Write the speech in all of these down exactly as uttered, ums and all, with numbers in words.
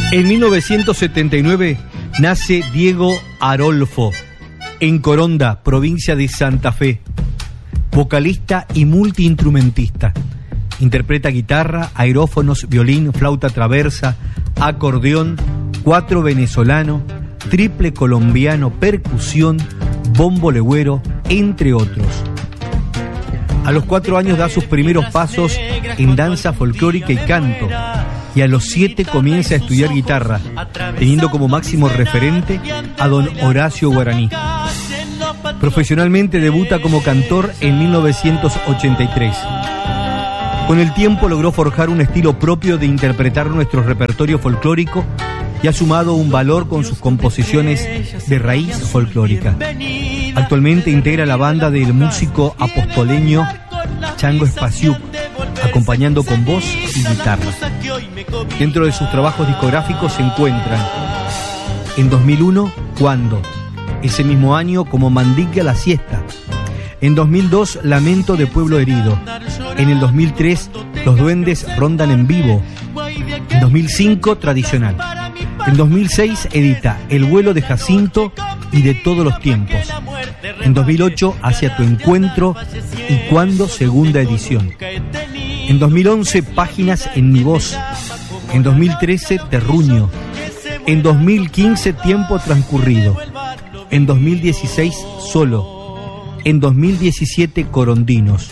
En mil novecientos setenta y nueve nace Diego Arolfo, en Coronda, provincia de Santa Fe, vocalista y multiinstrumentista. Interpreta guitarra, aerófonos, violín, flauta traversa, acordeón, cuatro venezolano, triple colombiano, percusión, bombo legüero, entre otros. A los cuatro años da sus primeros pasos en danza folclórica y canto, y a los siete comienza a estudiar guitarra, teniendo como máximo referente a don Horacio Guaraní. Profesionalmente debuta como cantor en mil novecientos ochenta y tres. Con el tiempo logró forjar un estilo propio de interpretar nuestro repertorio folclórico y ha sumado un valor con sus composiciones de raíz folclórica. Actualmente integra la banda del músico apostoleño Chango Espasiuk, acompañando con voz y guitarra. Dentro de sus trabajos discográficos se encuentran en dos mil uno, Cuando, ese mismo año como Mandinga la Siesta, en dos mil dos, Lamento de Pueblo Herido, en el dos mil tres, Los Duendes Rondan en Vivo, en dos mil cinco, Tradicional, en dos mil seis edita El Vuelo de Jacinto y De Todos los Tiempos, en dos mil ocho, Hacia tu Encuentro y Cuando, segunda edición, en dos mil once, Páginas en mi voz, en dos mil trece, Terruño, en dos mil quince, Tiempo transcurrido, en dos mil dieciséis, Solo, en dos mil diecisiete, Corondinos,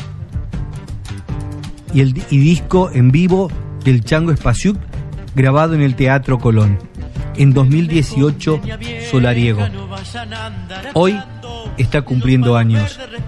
y el y disco en vivo del Chango Espasiuk grabado en el Teatro Colón, en dos mil dieciocho, Solariego. Hoy está cumpliendo años.